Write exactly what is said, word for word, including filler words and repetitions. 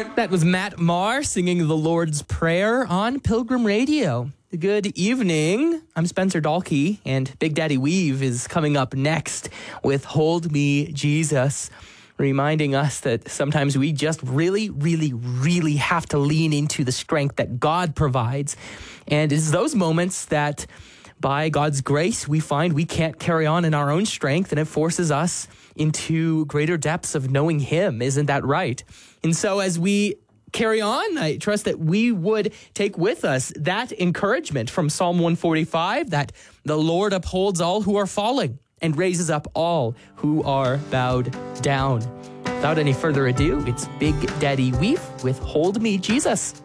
That was Matt Maher singing the Lord's Prayer on Pilgrim Radio. Good evening. I'm Spencer Dalkey, and Big Daddy Weave is coming up next with Hold Me, Jesus, reminding us that sometimes we just really, really, really have to lean into the strength that God provides. And it's those moments that, by God's grace, we find we can't carry on in our own strength, and it forces us into greater depths of knowing Him. Isn't that right? And so as we carry on, I trust that we would take with us that encouragement from Psalm one forty-five, that the Lord upholds all who are falling and raises up all who are bowed down. Without any further ado, it's Big Daddy Weave with Hold Me, Jesus.